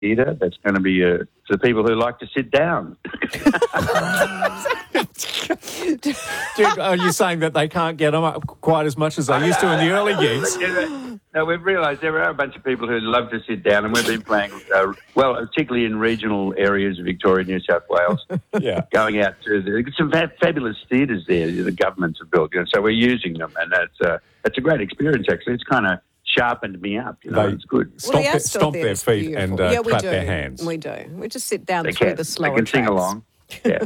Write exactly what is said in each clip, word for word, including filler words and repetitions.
theatre. That's going to be uh, for people who like to sit down. Dude, are you saying that they can't get them up quite as much as they used to in the early gigs? No, we've realised there are a bunch of people who love to sit down, and we've been playing, uh, well, particularly in regional areas of Victoria, New South Wales, yeah. going out to the, some fa- fabulous theatres there the governments have built, you know, so we're using them, and that's, uh, that's a great experience, actually. It's kind of sharpened me up, you know, They it's good. Stomp, Well, the their, Astor stomp their Theatre's feet beautiful. and uh, yeah, we clap do. their hands. We do. We just sit down They through can, the slower they can sing tracks. along. Yeah.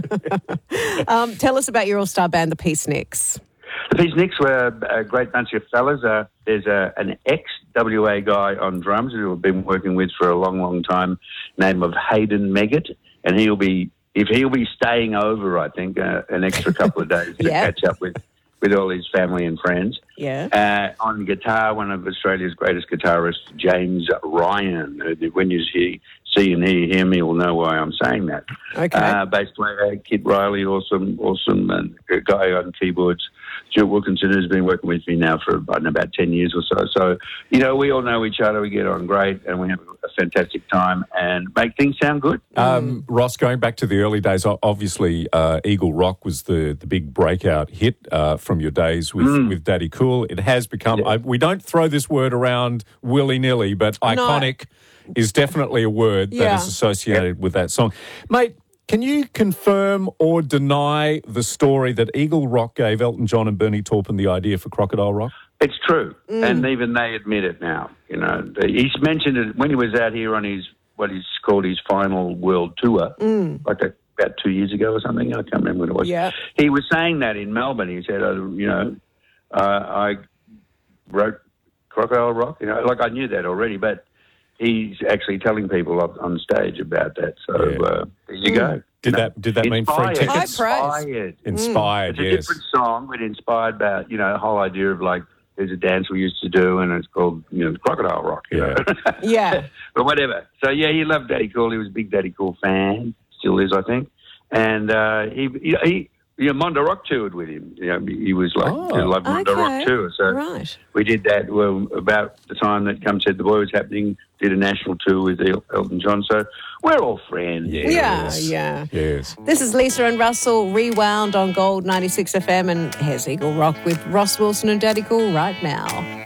Um, tell us about your all-star band, the Peaceniks. The Peaceniks were a great bunch of fellas. Uh, there's a, an ex-W A guy on drums who I've been working with for a long, long time, name of Hayden Meggett, and he'll be, if he'll be staying over, I think, uh, an extra couple of days to Yeah. catch up with, with all his family and friends. Yeah. Uh, on guitar, one of Australia's greatest guitarists, James Ryan. Uh, When you see, see and hear him, you'll know why I'm saying that. Okay. Uh, bass player, Kit Riley, awesome, awesome, and a guy on keyboards, Stuart Wilkinson, who's been working with me now for I don't know, about ten years or so. So, you know, we all know each other, we get on great, and we have a fantastic time and make things sound good. Um, Ross, going back to the early days, o- obviously uh, Eagle Rock was the, the big breakout hit uh, from your days with, Mm. with Daddy Cool. It has become, Yeah. I, we don't throw this word around willy-nilly, but iconic is definitely a word that Yeah. is associated with that song. Mate, can you confirm or deny the story that Eagle Rock gave Elton John and Bernie Taupin the idea for Crocodile Rock? It's true, and even they admit it now. You know, he's mentioned it when he was out here on his what he's called his final world tour, like a, about two years ago or something. I can't remember when it was. Yeah. He was saying that in Melbourne. He said, oh, you know, uh, I wrote Crocodile Rock. You know, like I knew that already, but he's actually telling people up on stage about that. So Yeah. uh, there you go. Did You know, that did that mean free inspired. tickets? High praise. Inspired. Inspired, It's a yes. different song, but inspired by, you know, the whole idea of like, there's a dance we used to do and it's called, you know, Crocodile Rock, you Yeah. know. Yeah. But whatever. So, yeah, he loved Daddy Cool. He was a big Daddy Cool fan. Still is, I think. And uh, he, he, he, you know, Mondo Rock toured with him. You know, he was like, Oh. he loved Mondo Okay. Rock tour. So Right. we did that well, about the time that Come Said the Boy was happening, did a national tour with El- Elton John. So we're all friends. Yeah, yeah. Yes. This is Lisa and Russell, Rewound on Gold ninety-six F M, and here's Eagle Rock with Ross Wilson and Daddy Cool right now.